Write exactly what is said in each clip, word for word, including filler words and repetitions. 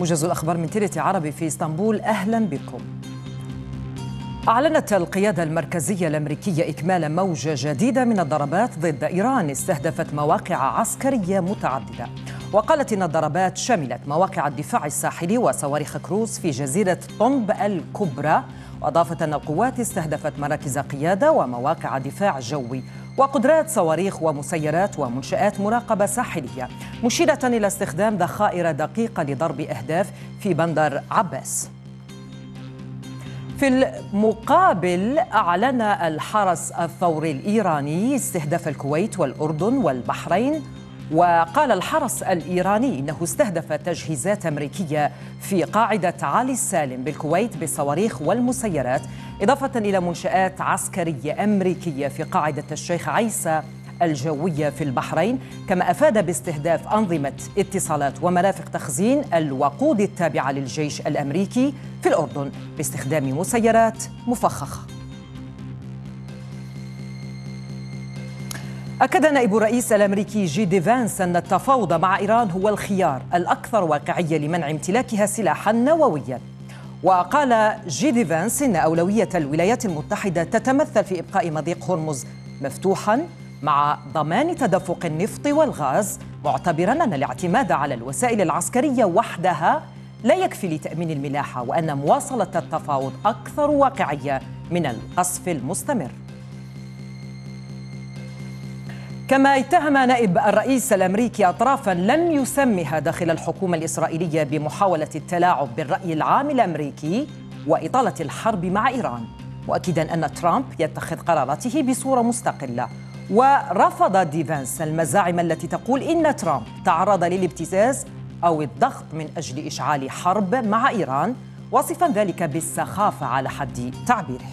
موجز الأخبار من تيلة عربي في اسطنبول، أهلا بكم. أعلنت القيادة المركزية الأمريكية إكمال موجة جديدة من الضربات ضد إيران استهدفت مواقع عسكرية متعددة، وقالت إن الضربات شملت مواقع الدفاع الساحلي وصواريخ كروز في جزيرة طنب الكبرى، وأضافت أن القوات استهدفت مراكز قيادة ومواقع دفاع جوي وقدرات صواريخ ومسيرات ومنشآت مراقبة ساحلية، مشيرة إلى استخدام ذخائر دقيقة لضرب أهداف في بندر عباس. في المقابل أعلن الحرس الثوري الإيراني استهداف الكويت والأردن والبحرين، وقال الحرس الإيراني إنه استهدف تجهيزات أمريكية في قاعدة علي السالم بالكويت بالصواريخ والمسيرات، إضافة إلى منشآت عسكرية أمريكية في قاعدة الشيخ عيسى الجوية في البحرين، كما أفاد باستهداف أنظمة اتصالات ومرافق تخزين الوقود التابعة للجيش الأمريكي في الأردن باستخدام مسيرات مفخخة. أكد نائب الرئيس الأمريكي جي دي فانس أن التفاوض مع إيران هو الخيار الأكثر واقعية لمنع امتلاكها سلاحاً نووياً. وقال جي دي فانس إن أولوية الولايات المتحدة تتمثل في إبقاء مضيق هرمز مفتوحاً مع ضمان تدفق النفط والغاز، معتبراً أن الاعتماد على الوسائل العسكرية وحدها لا يكفي لتأمين الملاحة، وأن مواصلة التفاوض أكثر واقعية من القصف المستمر. كما اتهم نائب الرئيس الأمريكي أطرافاً لم يسمها داخل الحكومة الإسرائيلية بمحاولة التلاعب بالرأي العام الأمريكي وإطالة الحرب مع إيران، مؤكداً أن ترامب يتخذ قراراته بصورة مستقلة. ورفض دي فانس المزاعم التي تقول إن ترامب تعرض للابتزاز أو الضغط من أجل إشعال حرب مع إيران، وصفاً ذلك بالسخافة على حد تعبيره.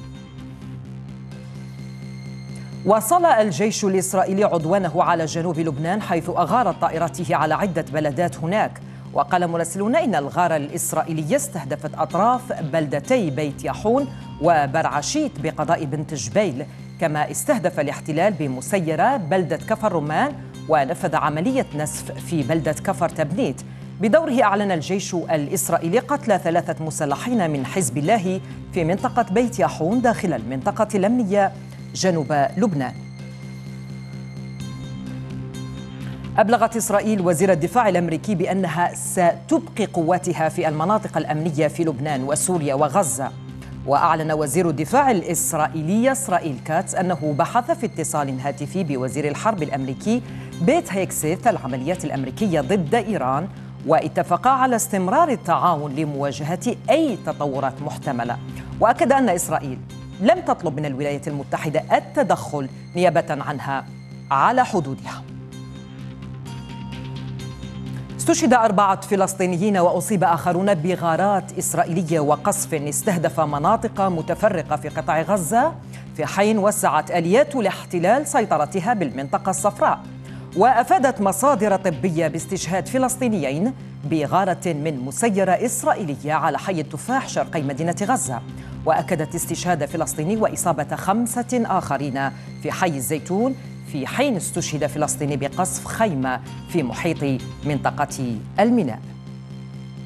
واصل الجيش الإسرائيلي عدوانه على جنوب لبنان، حيث أغارت طائرته على عدة بلدات هناك. وقال مراسلون إن الغارة الإسرائيلية استهدفت أطراف بلدتي بيت ياحون وبرعشيت بقضاء بنت جبيل، كما استهدف الاحتلال بمسيرة بلدة كفر رمان ونفذ عملية نسف في بلدة كفر تبنيت. بدوره أعلن الجيش الإسرائيلي قتل ثلاثة مسلحين من حزب الله في منطقة بيت ياحون داخل المنطقة الأمنية جنوب لبنان. أبلغت إسرائيل وزير الدفاع الأمريكي بأنها ستبقي قواتها في المناطق الأمنية في لبنان وسوريا وغزة. وأعلن وزير الدفاع الإسرائيلي إسرائيل كاتس أنه بحث في اتصال هاتفي بوزير الحرب الأمريكي بيت هيكسيث العمليات الأمريكية ضد إيران، واتفقا على استمرار التعاون لمواجهة أي تطورات محتملة. وأكد أن إسرائيل لم تطلب من الولايات المتحدة التدخل نيابة عنها على حدودها. استشهد أربعة فلسطينيين وأصيب آخرون بغارات إسرائيلية وقصف استهدف مناطق متفرقة في قطاع غزة، في حين وسعت آليات الاحتلال سيطرتها بالمنطقة الصفراء. وأفادت مصادر طبية باستشهاد فلسطينيين بغارة من مسيرة إسرائيلية على حي التفاح شرقي مدينة غزة. وأكدت استشهاد فلسطيني وإصابة خمسة آخرين في حي الزيتون، في حين استشهد فلسطيني بقصف خيمة في محيط منطقة الميناء.